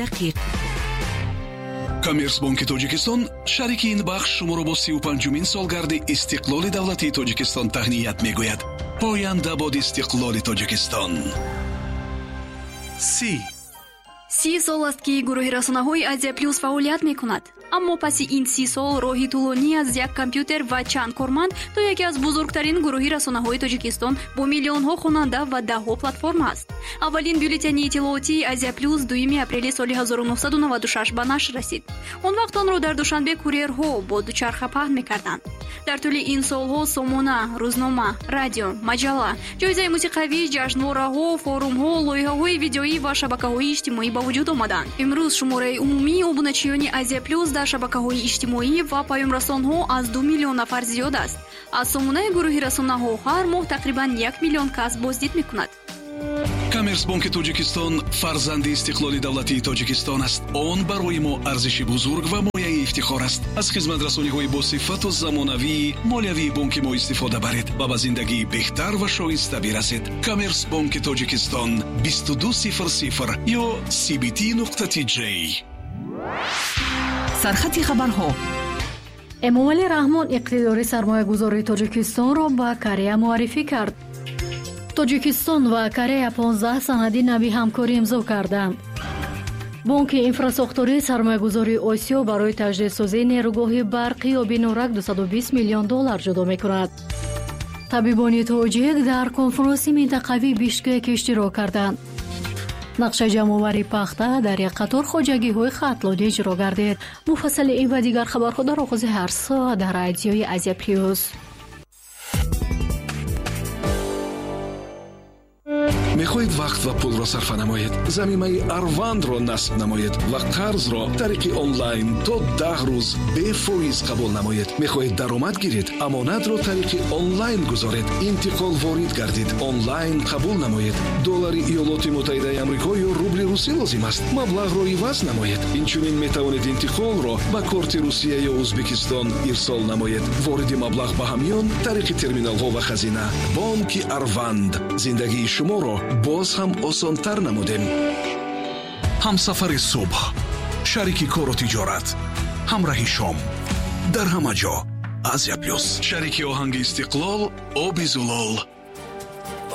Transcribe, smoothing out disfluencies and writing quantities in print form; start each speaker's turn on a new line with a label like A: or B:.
A: دقیق.
B: کامرس بانک تاجیکستان شریک این بخش شما را با 35مین سالگرد استقلال دولتی تاجیکستان تهنیت می‌گوید. پاینده باد استقلال تاجیکستان.
C: 30 سال است که گروه رسانه‌های آزیا پلюс فعالیت می‌کند. اما پس این 30 سال راهی طولانی از یک کامپیوتر و چند کارمند تا یکی از بزرگترین گروه رسانه‌های تاجیکستان با میلیون‌ها خواننده و ده‌ها پلتفرم است. اولین بولتن اطلاعاتی آزیا پلюс 2 اپریل سال 1996 به نشر رسید. آن وقت آن را در دوشنبه کوریرها با دوچرخه پهن می‌کردند. در طول این سال‌ها سامانه، روزنامه، رادیو، مجله، جایزه موسیقوی، جشنواره‌ها، فورум‌ها، لایحه‌های ویدیویی و شبکه‌های اجتماعی به وجود آمدند. امروز شماره عمومی ابونچیان آزیا پلюс در شبکه‌های اجتماعی و پیام‌رسان‌ها از 2 میلیون نفر زیاد است. از سامانه گروه رسانه‌ها هر ماه تقریباً 1 میلیون کس بازدید می‌کند.
B: کامرس بانک تاجیکستان فرزند استقلال دولتی تاجیکستان است. آن برای ما ارزش بزرگ و مایه افتخار است. از خدمت رسانی‌های با صفت و زمانوی مالیوی بانک ما استفاده برید و به زندگی بهتر و شایسته برسید. کامرس بانک تاجیکستان 2200 یا cbt.tj.
A: سرخط خبرها.
D: امامعلی رحمان اقتدار سرمایه‌گذاری تاجیکستان را به کره معرفی کرد. تاجیکستان و کره 15 سندی نوی همکاری امضا کردند. بانک اینفراساختوری سرمایه‌گذاری آسیا برای تجدیدسازی نیروگاه برقی آبی نورک 220 میلیون دلار جدا می‌کند. طبیبان تاجیک در کنفرانس منطقوی بیشکک اشتراک کردند. نقشه جمع‌آوری پخته در یک قطار خواجگی‌های خطلانی اجرا گردید. مفصل این و دیگر خبرها در آغاز هر ساعت در رادیوی آزیا پلюс.
B: می‌خواهید وقت و پول را صرف نمایید؟ ضمیمه اروند را نصب نمایید و قرض را طریق آنلاین تا 10 روز بے فایز قبول نمایید. می‌خواهید درآمد گیرید؟ امانت را طریق آنلاین گذارید. انتقال وارد گردید. آنلاین قبول نمایید. دلار ایالات متحده آمریکا یا روبل روسی لازم است. مبلغ را عوض نمایید. اینچنین می‌توانید انتقال را با کارت روسیه یا ازبکستان ارسال نمایید. وارد مبلغ به همیان طریق ترمینال‌ها و خزینه. بانک اروند زندگی شما را باز هم آسان‌تر نمودیم. همسفر صبح، شریک کار و تجارت، همراه شام، در همه جا آزیا پلюс. شریک آهنگ استقلال آب زلال.